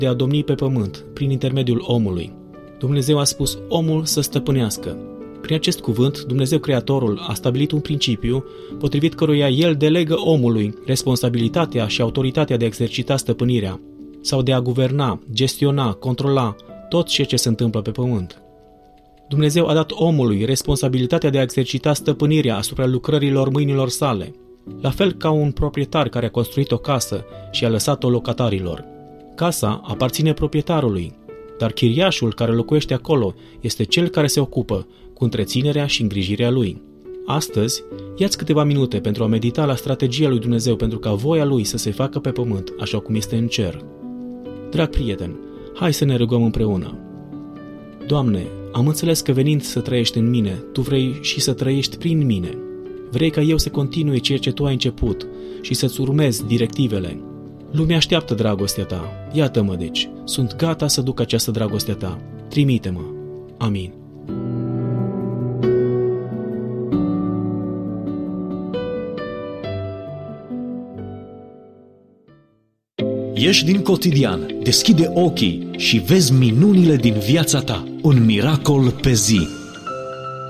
de a domni pe pământ, prin intermediul omului. Dumnezeu a spus omul să stăpânească. Prin acest cuvânt, Dumnezeu Creatorul a stabilit un principiu potrivit căruia El delegă omului responsabilitatea și autoritatea de a exercita stăpânirea sau de a guverna, gestiona, controla tot ceea ce se întâmplă pe pământ. Dumnezeu a dat omului responsabilitatea de a exercita stăpânirea asupra lucrărilor mâinilor sale, la fel ca un proprietar care a construit o casă și a lăsat-o locatarilor. Casa aparține proprietarului, dar chiriașul care locuiește acolo este cel care se ocupă cu întreținerea și îngrijirea lui. Astăzi, ia-ți câteva minute pentru a medita la strategia lui Dumnezeu pentru ca voia lui să se facă pe pământ așa cum este în cer. Drag prieten, hai să ne rugăm împreună. Doamne, am înțeles că venind să trăiești în mine, Tu vrei și să trăiești prin mine. Vrei ca eu să continui ceea ce Tu ai început și să-ți urmezi directivele. Lumea așteaptă dragostea Ta. Iată-mă deci, sunt gata să duc această dragoste a Ta. Trimite-mă. Amin. Ieși din cotidian, deschide ochii și vezi minunile din viața ta. Un miracol pe zi.